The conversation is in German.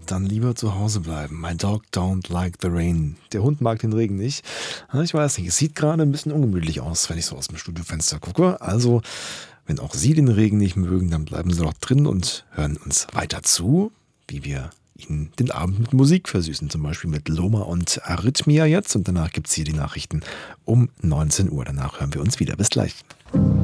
dann lieber zu Hause bleiben. My dog don't like the rain. Der Hund mag den Regen nicht. Ich weiß nicht, es sieht gerade ein bisschen ungemütlich aus, wenn ich so aus dem Studiofenster gucke. Also, wenn auch Sie den Regen nicht mögen, dann bleiben Sie doch drin und hören uns weiter zu, wie wir Ihnen den Abend mit Musik versüßen. Zum Beispiel mit Loma und Arrhythmia jetzt. Und danach gibt es hier die Nachrichten um 19 Uhr. Danach hören wir uns wieder. Bis gleich.